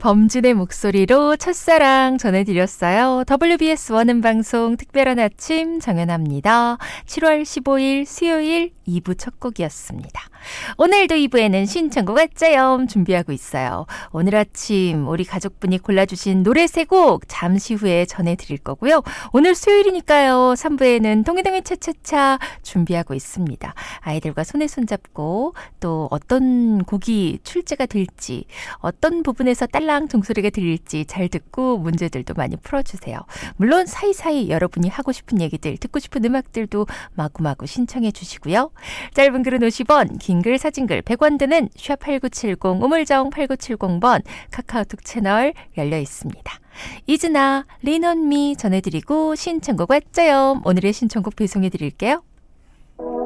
범진의 목소리로 첫사랑 전해드렸어요. WBS 원음방송 특별한 아침 정연아입니다. 7월 15일 수요일 2부 첫 곡이었습니다. 오늘도 2부에는 신청곡 아짜염 준비하고 있어요. 오늘 아침 우리 가족분이 골라주신 노래 3곡 잠시 후에 전해드릴 거고요. 오늘 수요일이니까요. 3부에는 동이동이 차차차 준비하고 있습니다. 아이들과 손에 손잡고 또 어떤 곡이 출제가 될지 어떤 부분에서 딸랑 종소리가 들릴지 잘 듣고 문제들도 많이 풀어주세요. 물론 사이사이 여러분이 하고 싶은 얘기들 듣고 싶은 음악들도 마구마구 신청해 주시고요. 짧은 글은 50원 긴 글 사진글 100원 드는 샵8970 우물정 8970번 카카오톡 채널 열려 있습니다. 이즈나 린언미 전해드리고 신청곡 왔죠요. 오늘의 신청곡 배송해 드릴게요.